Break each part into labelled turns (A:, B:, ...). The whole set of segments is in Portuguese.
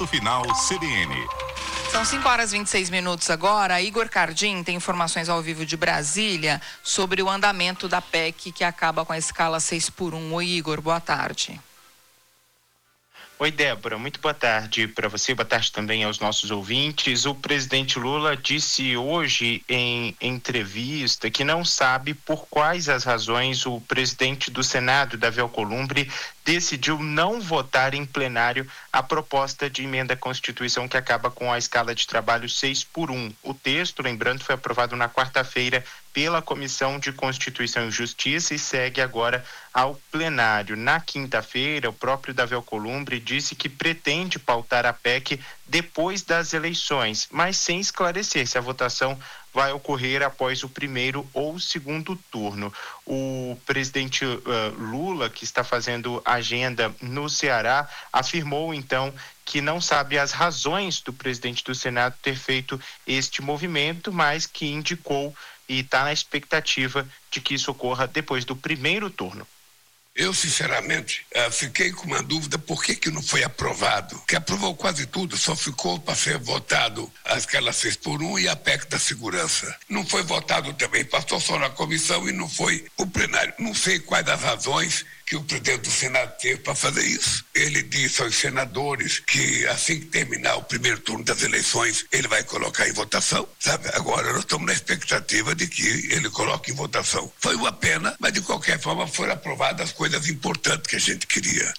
A: Ponto Final CBN.
B: São 5h26 agora. Igor Cardim tem informações ao vivo de Brasília sobre o andamento da PEC que acaba com a escala 6x1. Oi, Igor, boa tarde.
C: Oi, Débora, muito boa tarde para você, boa tarde também aos nossos ouvintes. O presidente Lula disse hoje em entrevista que não sabe por quais as razões o presidente do Senado, Davi Alcolumbre, decidiu não votar em plenário a proposta de emenda à Constituição que acaba com a escala de trabalho 6x1. O texto, lembrando, foi aprovado na quarta-feira pela Comissão de Constituição e Justiça e segue agora ao plenário. Na quinta-feira, o próprio Davi Alcolumbre disse que pretende pautar a PEC depois das eleições, mas sem esclarecer se a votação vai ocorrer após o primeiro ou segundo turno. O presidente Lula, que está fazendo agenda no Ceará, afirmou então que não sabe as razões do presidente do Senado ter feito este movimento, mas que indicou e está na expectativa de que isso ocorra depois do primeiro turno.
D: Eu, sinceramente, fiquei com uma dúvida por que não foi aprovado. Que aprovou quase tudo, só ficou para ser votado a escala 6x1 e a PEC da segurança. Não foi votado também, passou só na comissão e não foi o plenário. Não sei quais as razões que o presidente do Senado teve para fazer isso. Ele disse aos senadores que assim que terminar o primeiro turno das eleições, ele vai colocar em votação, sabe? Agora nós estamos na expectativa de que ele coloque em votação. Foi uma pena, mas de qualquer forma foram aprovadas as coisas importantes que a gente queria.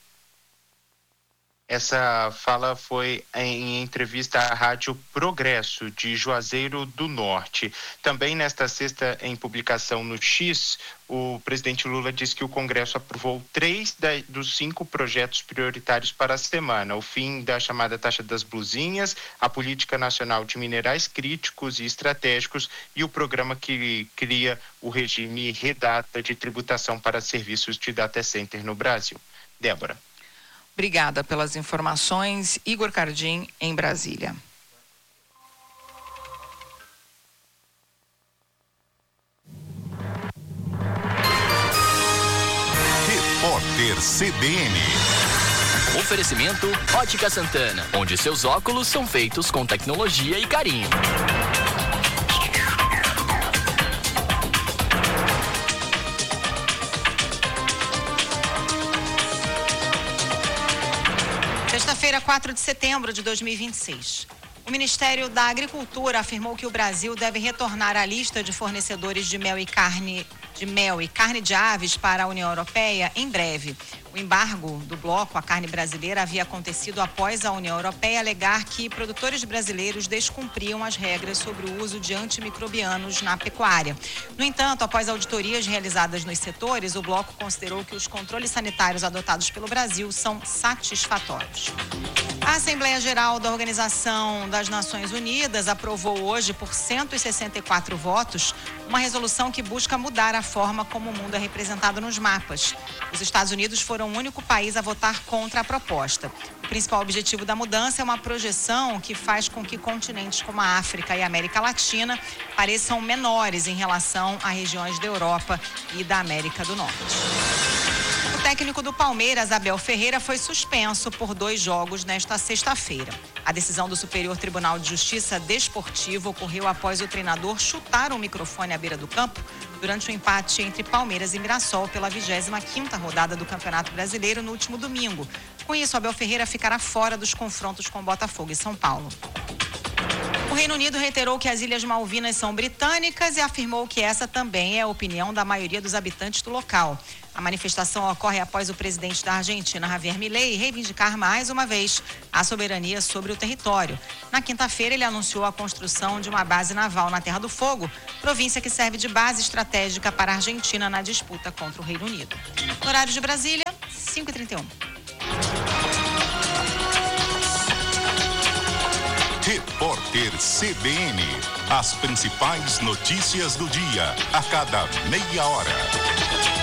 C: Essa fala foi em entrevista à Rádio Progresso, de Juazeiro do Norte. Também nesta sexta, em publicação no X, o presidente Lula disse que o Congresso aprovou 3 dos 5 projetos prioritários para a semana: o fim da chamada taxa das blusinhas, a Política Nacional de Minerais Críticos e Estratégicos e o programa que cria o regime Redata de tributação para serviços de data center no Brasil. Débora.
B: Obrigada pelas informações. Igor Cardim, em Brasília.
A: Repórter CBN.
E: Oferecimento Ótica Santana, onde seus óculos são feitos com tecnologia e carinho.
F: Sexta-feira, 4 de setembro de 2026. O Ministério da Agricultura afirmou que o Brasil deve retornar à lista de fornecedores de mel e carne de aves para a União Europeia em breve. O embargo do bloco à carne brasileira havia acontecido após a União Europeia alegar que produtores brasileiros descumpriam as regras sobre o uso de antimicrobianos na pecuária. No entanto, após auditorias realizadas nos setores, o bloco considerou que os controles sanitários adotados pelo Brasil são satisfatórios. A Assembleia Geral da Organização das Nações Unidas aprovou hoje, por 164 votos, uma resolução que busca mudar a forma como o mundo é representado nos mapas. Os Estados Unidos foram o único país a votar contra a proposta. O principal objetivo da mudança é uma projeção que faz com que continentes como a África e a América Latina pareçam menores em relação a regiões da Europa e da América do Norte. O técnico do Palmeiras, Abel Ferreira, foi suspenso por 2 jogos nesta sexta-feira. A decisão do Superior Tribunal de Justiça Desportivo ocorreu após o treinador chutar um microfone à beira do campo durante o empate entre Palmeiras e Mirassol pela 25ª rodada do Campeonato Brasileiro no último domingo. Com isso, Abel Ferreira ficará fora dos confrontos com Botafogo e São Paulo. O Reino Unido reiterou que as Ilhas Malvinas são britânicas e afirmou que essa também é a opinião da maioria dos habitantes do local. A manifestação ocorre após o presidente da Argentina, Javier Milei, reivindicar mais uma vez a soberania sobre o território. Na quinta-feira, ele anunciou a construção de uma base naval na Terra do Fogo, província que serve de base estratégica para a Argentina na disputa contra o Reino Unido. No horário de Brasília, 5h31.
A: Repórter CBN. As principais notícias do dia, a cada meia hora.